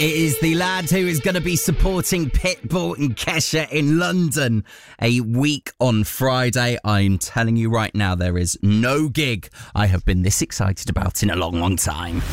It is the lad who is going to be supporting Pitbull and Kesha in London a week on Friday. I'm telling you right now, there is no gig I have been this excited about in a long, long time.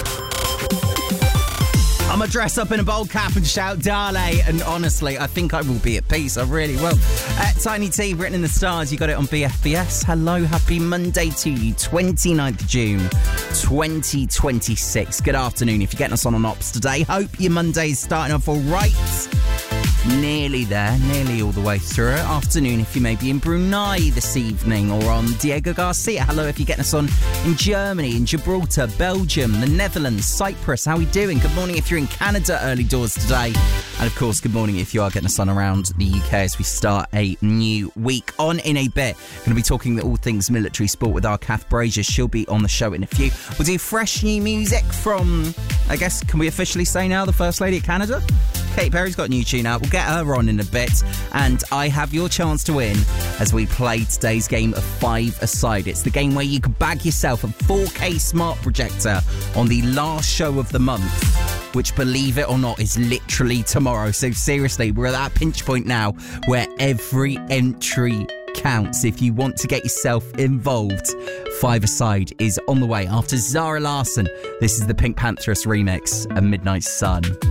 I'm going to dress up in a bold cap and shout Dale, and honestly, I think I will be at peace. I really will. Tiny T, written in the stars, you got it on BFBS. Hello, happy Monday to you, 29th of June, 2026. Good afternoon if you're getting us on Ops today. Hope your Monday is starting off all right. Nearly there, nearly all the way through it. Afternoon if you may be in Brunei this evening or on Diego Garcia. Hello if you're getting us on in Germany, in Gibraltar, Belgium, the Netherlands, Cyprus. How are we doing? Good morning if you're in Canada early doors today. And of course, good morning if you are getting us on around the UK as we start a new week. On in a bit, going to be talking all things military sport with our Kath Brazier. She'll be on the show in a few. We'll do fresh new music from, I guess, can we officially say now, the First Lady of Canada? Katy Perry's got a new tune out. We'll get her on in a bit. And I have your chance to win as we play today's game of 5-a-side. It's the game where you can bag yourself a 4K smart projector on the last show of the month, which, believe it or not, is literally tomorrow. So seriously, we're at that pinch point now where every entry counts. If you want to get yourself involved, 5-a-side is on the way. After Zara Larsson, this is the Pink Pantheress remix of Midnight Sun.